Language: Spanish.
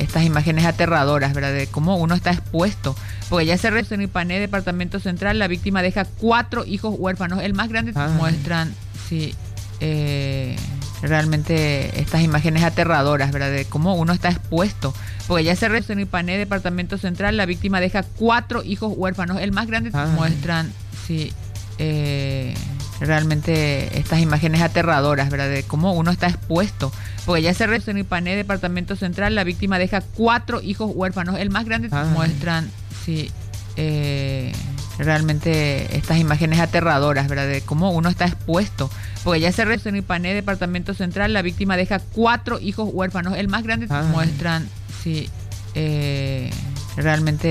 estas imágenes aterradoras, ¿verdad? De cómo uno está expuesto. Porque ya se realizó en Ipané, departamento central, la víctima deja 4 hijos huérfanos. El más grande muestran, sí, realmente estas imágenes aterradoras, ¿verdad? De cómo uno está expuesto. Porque ya se realizó en Ipané, departamento central, la víctima deja 4 hijos huérfanos. El más grande muestran, sí, realmente estas imágenes aterradoras, ¿verdad? De cómo uno está expuesto. Porque ya se realizó en Ipané, departamento central, la víctima deja 4 hijos huérfanos. El más grande muestran, sí, realmente estas imágenes aterradoras, ¿verdad? De cómo uno está expuesto. Porque ya se realizó en Ipané, departamento central, la víctima deja 4 hijos huérfanos. El más grande muestran, sí, realmente